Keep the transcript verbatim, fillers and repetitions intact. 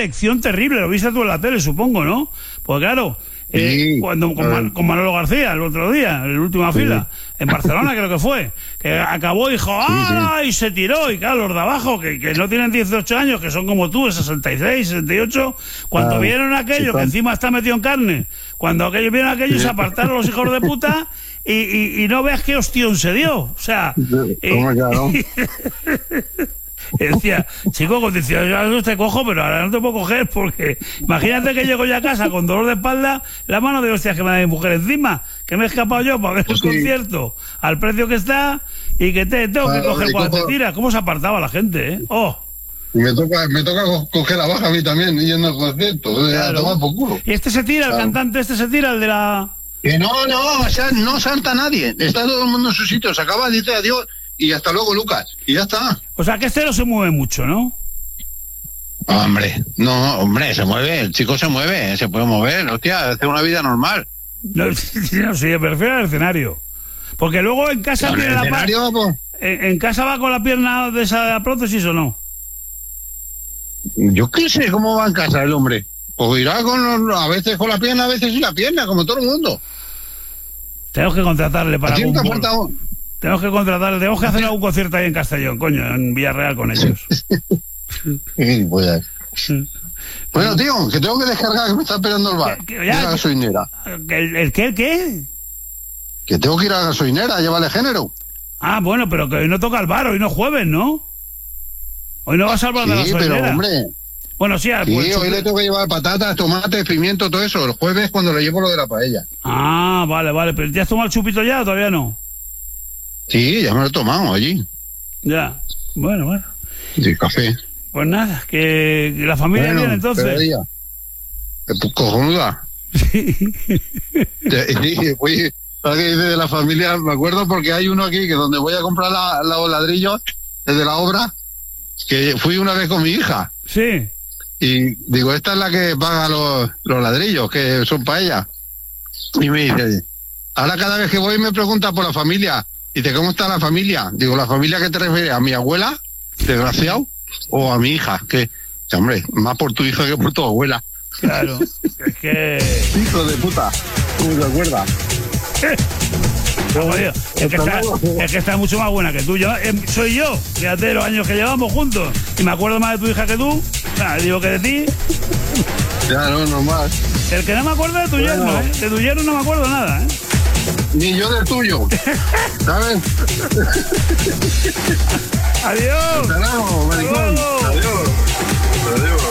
lección terrible. Lo viste tú en la tele, supongo, ¿no? Pues claro, eh, sí, cuando con, Man, con Manolo García el otro día, en la última sí. fila, en Barcelona creo que fue, que acabó y dijo ¡ah! Sí, sí. Y se tiró. Y claro, los de abajo, que, que no tienen dieciocho años, que son como tú, sesenta y seis, sesenta y ocho, cuando ah, vieron aquello, sí, que encima está metido en carne, cuando aquellos vieron aquello, sí. se apartaron los hijos de puta. Y, y, y no veas qué hostión se dio. O sea, ¿cómo claro? Y decía, chico, con dieciocho años te cojo, pero ahora no te puedo coger porque imagínate que llego ya a casa con dolor de espalda, la mano de hostias que me da mi mujer encima, que me he escapado yo para ver el sí. concierto al precio que está y que te tengo claro, que coger cuando cojo... te tiras. ¿Cómo se apartaba la gente, eh? ¡Oh! Me toca, me toca coger la baja a mí también yendo al concierto, claro. a tomar por culo. ¿Y este se tira, claro. el cantante este se tira, el de la...? Que no, no, o sea, no salta nadie. Está todo el mundo en su sitio. Se acaba, dice adiós y hasta luego, Lucas. Y ya está. O sea, que este no se mueve mucho, ¿no? Hombre, no, hombre, se mueve. El chico se mueve, se puede mover. Hostia, hace una vida normal. No, no sí, me refiero al escenario. Porque luego en casa tiene la pa- pues... en, en casa va con la pierna de esa prótesis o no. Yo qué sé cómo va en casa el hombre. Pues irá con los, a veces con la pierna, a veces sin la pierna, como todo el mundo. Tenemos que contratarle para algún bolo. Tenemos que contratarle, tenemos que hacer algún concierto ahí en Castellón, coño, en Villarreal con ellos. Pues bueno, tío, que tengo que descargar, que me está esperando el bar. Que, que, ya, la gasolinera. ¿El, el qué, el qué? Que tengo que ir a la gasolinera, llévale género. Ah, bueno, pero que hoy no toca el bar, hoy no jueves, ¿no? Hoy no vas al bar sí, de la gasolinera. Pero, hombre... Bueno, sí, sí pues, hoy le tengo que llevar patatas, tomates, pimiento, todo eso. El jueves cuando le llevo lo de la paella. Ah, vale, vale. ¿Pero te has tomado el chupito ya o todavía no? Sí, ya me lo he tomado allí. Ya, bueno, bueno. Sí, café. Pues nada, que, que la familia bueno, viene entonces. Pues cojonuda. Sí. Sí, oye, ¿sabes qué dice de la familia? Me acuerdo porque hay uno aquí que donde voy a comprar la, la, los ladrillos, el de la obra, que fui una vez con mi hija. Sí. Y digo, esta es la que paga los, los ladrillos, que son para ella. Y me dice, ahora cada vez que voy me pregunta por la familia. Dice, ¿cómo está la familia? Digo, ¿la familia que te refieres? ¿A mi abuela, desgraciado? ¿O a mi hija? Que, hombre, más por tu hija que por tu abuela. Claro, es que... Hijo de puta, ¿cómo te acuerdas? No, jodido. Es, que está, es que está mucho más buena que tú. Yo, eh, soy yo, fíjate los años que llevamos juntos. Y me acuerdo más de tu hija que tú. Nah, digo que de ti. Ya, no, normal. El que no me acuerdo de tu bueno. yerno, ¿eh? De tu yerno no me acuerdo nada, ¿eh? Ni yo del tuyo. ¿Sabes? Adiós. Hasta luego, maricón. Adiós. Adiós.